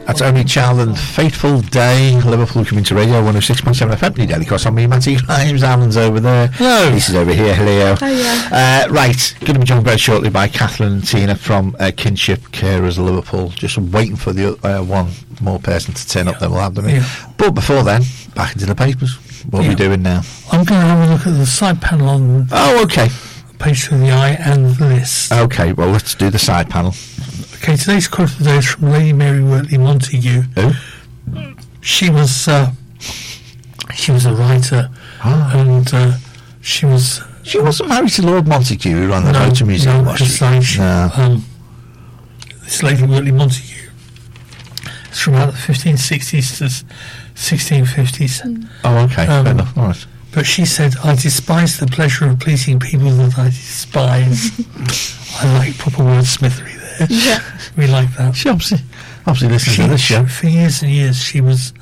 That's Only Child and Fateful Day. Liverpool Community Radio 106.7 FM. New Daily Cross on me, Matty Grimes. Alan's over there. Hello. This is over here. Hello. Hiya. Right, going to be joined very shortly by Catherine and Tina from Kinship Carers Liverpool. Just waiting for the one more person to turn up, then we'll have them in. Yeah. But before then, back into the papers. What are we doing now? I'm going to have a look at the side panel on Oh, okay. page 2 of the Eye and the list. Okay, well, let's do the side panel. Okay, today's quote of the day is from Lady Mary Wortley Montagu. Who? She was a writer, and she was... She wasn't married to Lord Montagu, who ran the Motor Museum, was she? No. This Lady Wortley Montagu. It's from about the 1560s to 1650s. Oh, okay, fair enough. All right. But she said, I despise the pleasure of pleasing people that I despise. I like proper wordsmithery there. Yeah. We like that. She obviously listens to this show. For years and years, she was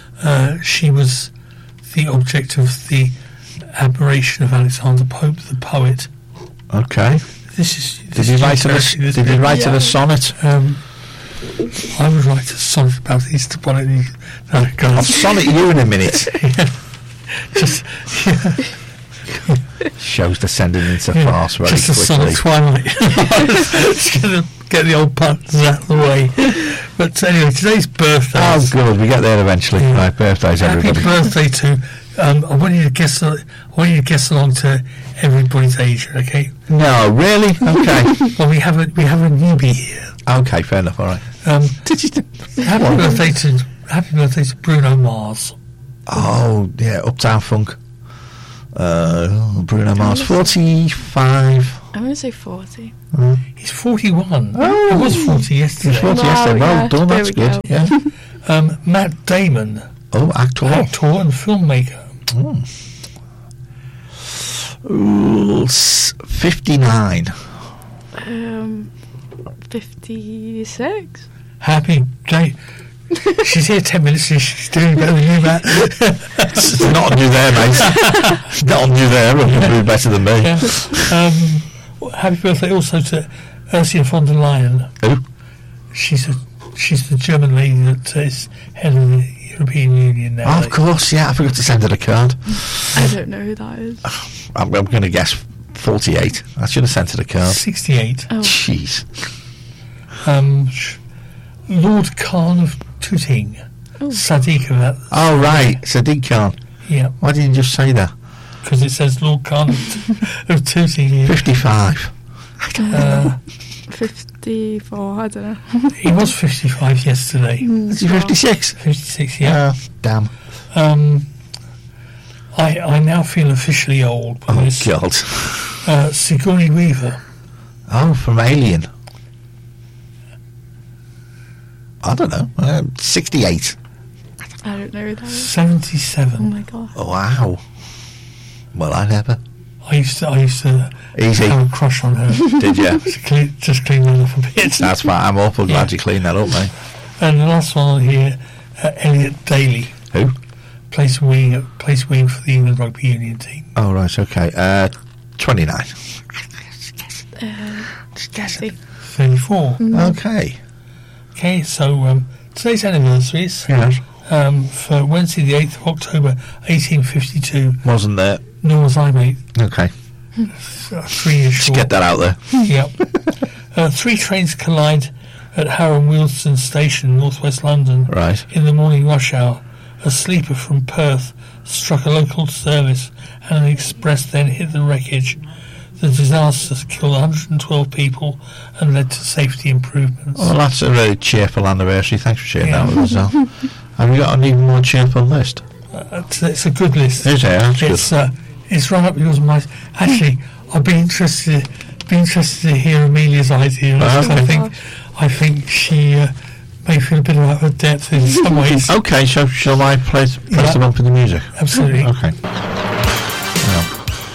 the object of the admiration of Alexander Pope, the poet. Okay. Did he write a sonnet? I would write a sonnet about Easter bonnet. I'll sonnet you in a minute. Show's descending into farce very just quickly. Just a sonnet twilight. Just going to get the old puns out of the way. But anyway, today's birthday. Oh, good. We get there eventually. Yeah. Right, birthdays, everybody. Happy birthday to... I want you to guess along to everybody's age, okay? No, really? Okay. Well, we have a newbie here. Okay, fair enough. All right. Happy birthday to Bruno Mars. Oh yeah, Uptown Funk. Bruno Mars, 45. I'm going to say 40. He's 41. Oh, he was 40 yesterday. He was 40 yesterday. Well yeah, done. That's good. Go. Yeah. Matt Damon. Oh, actor and filmmaker. 59. 56. Happy day. She's here 10 minutes and she's doing better than you, Matt. Not on you there, mate. Not on you there. You're doing better than me. Yeah. Happy birthday also to Ursula von der Leyen. Who? She's the German lady that is head of the European Union now. Oh, of course, yeah. I forgot to send her a card. I don't know who that is. I'm going to guess 48. I should have sent her a card. 68. Oh. Jeez. Lord Khan of Tooting. Oh. Sadiq of that. Oh, right. Sadiq Khan. Yeah. Why didn't you just say that? Because it says Lord Khan of Tooting here. 55. 54, I don't know. He was 55 yesterday. Is he 56? 56, yeah. Damn. I now feel officially old. Oh, God. Sigourney Weaver. Oh, from Alien. I don't know. 68. I don't know who that is. 77. Oh my god. Oh, wow. Well, I never. I used to Easy. have a crush on her. Did you? Just clean that up a bit. That's fine. I'm awful glad you cleaned that up, mate. And the last one here, Elliot Daly. Who? Plays wing for the England Rugby Union team. Oh, right, okay. 29. Just guessing. 34. Okay. Okay, so today's anniversaries. Yes. For Wednesday the 8th of October 1852. Wasn't there. Nor was I, mate. Okay. 3 years Just short. get that out there. Yep. 3 trains collide at Harrow Wealdstone Station, northwest London. Right. In the morning rush hour. A sleeper from Perth struck a local service and an express then hit the wreckage. The disaster killed 112 people and led to safety improvements. Well, that's a really cheerful anniversary. Thanks for sharing that with us, Al. Have you got an even more cheerful list? It's a good list. Is it? That's good. It's right up yours and mine. Actually, I'd be interested to hear Amelia's idea. I think she may feel a bit out of her depth in some ways. Okay, so shall I press the bump in the music? Absolutely. Okay. Well.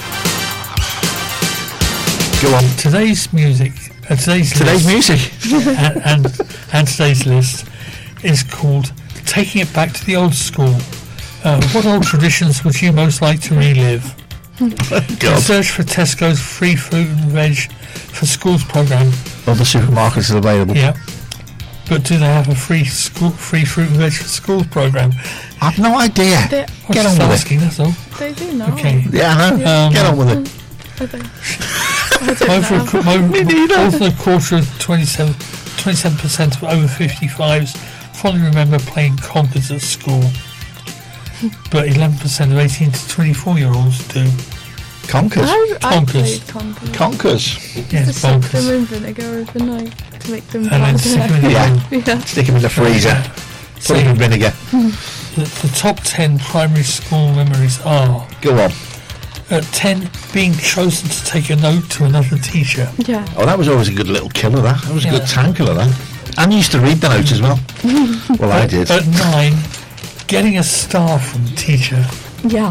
Go on. Today's music. Today's music. and today's list is called "Taking It Back to the Old School." What old traditions would you most like to relive? Search for Tesco's free fruit and veg for schools programme. All the supermarkets are available. Yeah. But do they have a free fruit and veg for schools program? I've no idea. They, I'm Get just on with it. asking, that's all. they do know. Okay. Yeah, I know. Get on with it. I don't know. Over a quarter of 27% of over 55s fondly remember playing conkers at school. But 11% of 18 to 24-year-olds do. Conkers. I Conkers. played conkers. Conkers. Yes, To soak them bonkers. in vinegar overnight to make them And then stick them in the Yeah. bin. Yeah. Stick them in the freezer. Put them in vinegar. The top 10 primary school memories are: Go on. at 10, being chosen to take a note to another teacher. Yeah. Oh, that was always a good little killer, that. That was a Yeah. good time killer, that. And you used to read the notes as well. Well, I did. At 9, getting a star from the teacher. Yeah.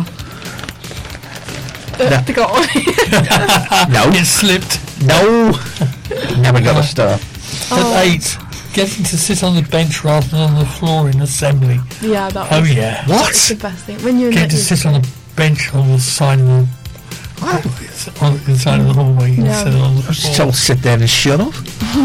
No. They got one. No. It slipped. No. Never got a star. At 8, getting to sit on the bench rather than on the floor in assembly. Yeah, that Oh was yeah. that's the What? best thing. When you're Getting to sit on the bench on the side of the on the side of the hallway instead of on the I was floor. told to sit there and shut up.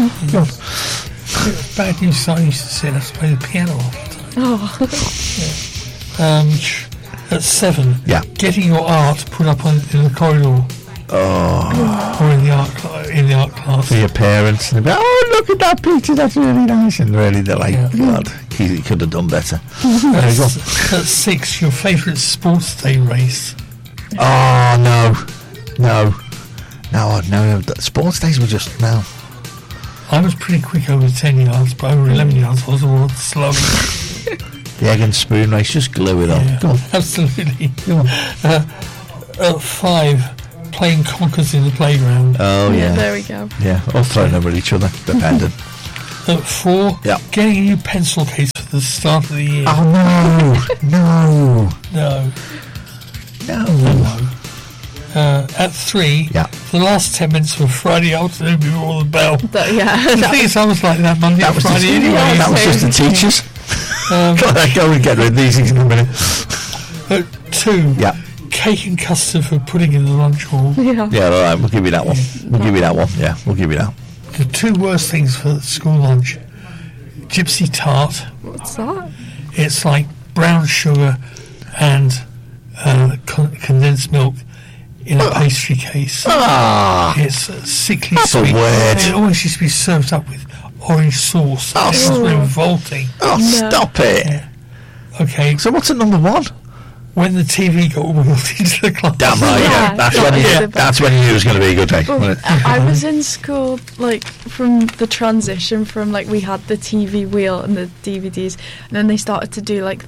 Back in I used to sit and play the piano all the time. Oh. At 7, Yeah. getting your art put up in the corridor. Or in the art class. For your parents. And they'd be, oh, look at that picture. That's really nice. And really, they're like, Yeah. God, he could have done better. There you go. At 6, your favourite sports day race. Oh, no. No. No. Sports days were just, no. I was pretty quick over 10 yards, but over 11 yards I was all slow. The egg and spoon race, just glue it on. Yeah, Go on. absolutely. Go on. At 5, playing conkers in the playground. Oh, yeah. There we go. Yeah, or throwing them at each other, depending. At 4, Yeah. getting a new pencil case for the start of the year. Oh, no. No. No. At 3, Yeah. the last 10 minutes of Friday afternoon before the bell. That, yeah. The thing is, I was like that Monday That to was, Friday just, anyway. that was just the teachers. Go and get rid of these things in a minute. At 2, Yeah. cake and custard for putting in the lunch hall. Yeah. Yeah, all right, we'll give you that one. We'll give you that one. Yeah, we'll give you that. The 2 worst things for school lunch: gypsy tart. What's that? It's like brown sugar and condensed milk in a pastry case. Ah, It's sickly That's a sweet. word. It always used to be served up with orange sauce. Oh, It's revolting. oh, No. stop it. Yeah. Okay, So what's at number 1? when the TV got wheeled into the class. Damn right, yeah. Yeah, That's that when is you. the That's when you knew it was going to be a good day. Well, wasn't it? I was in school, like, from the transition from, like, we had the TV wheel and the DVDs, and then they started to do, like,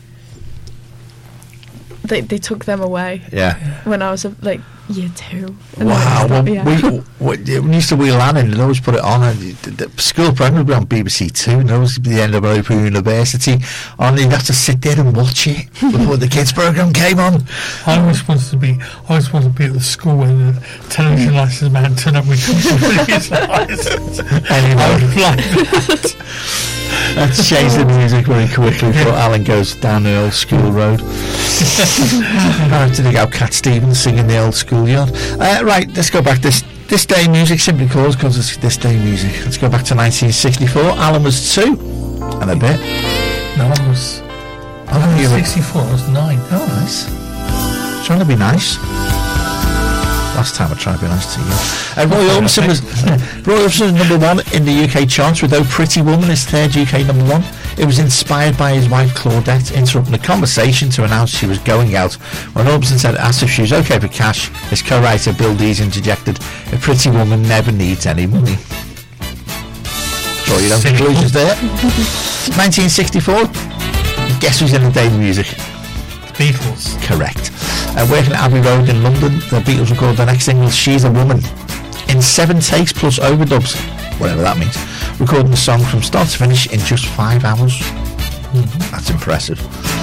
they took them away Yeah. when I was, like, year 2. And Wow. then Well, yeah. we used to wheel that in and always put it on. And the school program would be on BBC 2 and always be the end of Open University. And you'd have to sit there and watch it before the kids program came on. I always wanted to be at the school when the television license man turned up with his license. Anyway. I would like that. Let's change the music very quickly before Alan goes down the old school road. I have to dig out Cat Stevens singing the old schoolyard. Right, let's go back. This day music, simply called because it's this day music. Let's go back to 1964. Alan was 2 and a bit. No, I was Oh, you were 64, I was 9. oh, nice. Trying to be nice. Last time I tried to be nice to you. Roy Orbison was number 1 in the UK charts with "Oh Pretty Woman," his 3rd UK number 1. It was inspired by his wife Claudette interrupting the conversation to announce she was going out. When Orbison asked if she was okay for cash, his co-writer Bill Dees interjected, "A pretty woman never needs any money." Draw your own conclusions there. 1964. Guess who's in the day music? Beatles. Correct. Working at Abbey Road in London, the Beatles recorded their next single, "She's a Woman," in 7 takes plus overdubs, whatever that means, recording the song from start to finish in just 5 hours. That's impressive.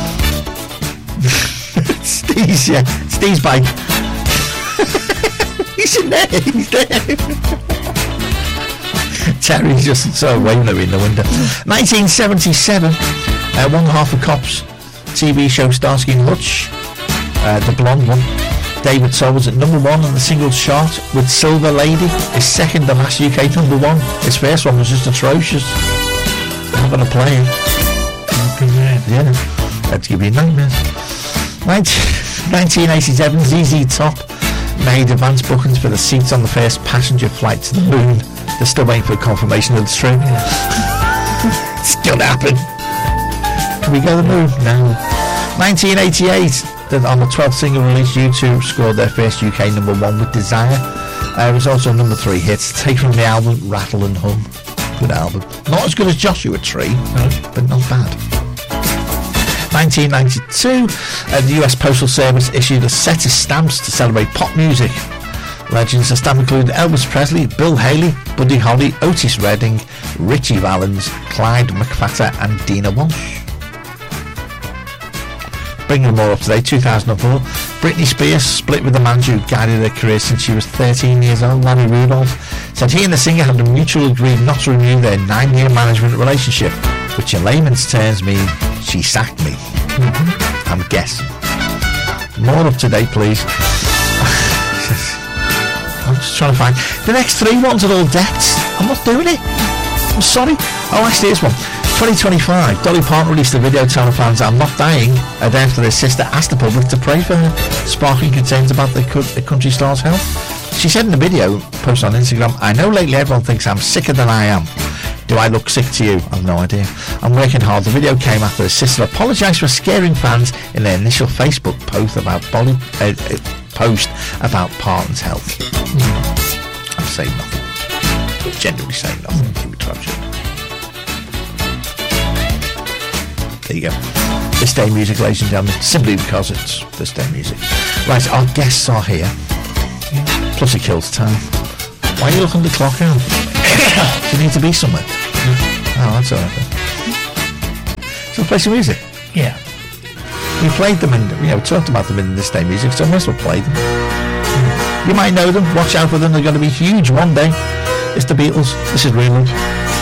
Steve's bike. He's in there. He's there. Terry's just sort of waving at me in the window. 1977, one half of Cops TV show Starsky and Hutch, the blonde one. David Soul was at number 1 on the singles chart with "Silver Lady," his second and last UK number 1. His first one was just atrocious. not going to play it. Yeah, that'd give you nightmares. 1987, ZZ Top made advance bookings for the seats on the first passenger flight to the moon. They're still waiting for confirmation that it's true. It's going to happen. Can we go to the moon? No. 1988, on the 12th single release, U2 scored their first UK number 1 with Desire. It was also a number 3 hit, taken from the album Rattle and Hum. Good album. Not as good as Joshua Tree, but not bad. 1992, the US Postal Service issued a set of stamps to celebrate pop music. Legends. The stamp included Elvis Presley, Bill Haley, Buddy Holly, Otis Redding, Richie Valens, Clyde McPhatter and Dina Walsh. Bringing them all up to date, 2004, Britney Spears split with the man who guided her career since she was 13 years old, Larry Rudolph, said he and the singer had a mutual agreement not to renew their 9-year management relationship, which in layman's terms mean she sacked me. I'm guessing. More up to date, please. I'm just trying to find... The next 3 ones are all deaths. I'm not doing it. I'm sorry. Oh, actually, here's one. 2025, Dolly Parton released a video telling fans I'm not dying a day after their sister asked the public to pray for her, sparking concerns about the country star's health. She said in the video, post on Instagram, I know lately everyone thinks I'm sicker than I am. Do I look sick to you? I've no idea. I'm working hard. The video came after her sister apologised for scaring fans in their initial Facebook post about Parton's health. I'm saying nothing. Genuinely saying nothing. Keep it tragic. There you go. This Day Music, ladies and gentlemen, simply because it's This Day Music. Right, our guests are here. Plus it kills time. Why are you looking at the clock out? Do you need to be somewhere? Oh, that's alright then. So play some music? Yeah. We played them and we talked about them in This Day Music, so I might as well play them. You might know them, watch out for them, they're going to be huge one day. It's the Beatles, this is Real Love.